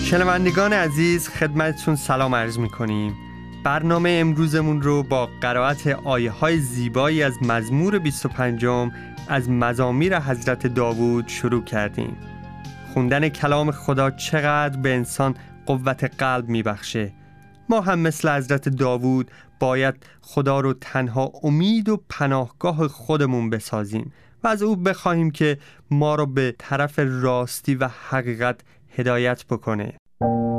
شنوندگان عزیز، خدمتتون سلام عرض می‌کنیم. برنامه امروزمون رو با قرائت آیه‌های زیبایی از مزمور 25 از مزامیر حضرت داوود شروع کردیم. خوندن کلام خدا چقدر به انسان قوت قلب میبخشه. ما هم مثل حضرت داوود باید خدا رو تنها امید و پناهگاه خودمون بسازیم و از او بخواهیم که ما رو به طرف راستی و حقیقت هدایت بکنه.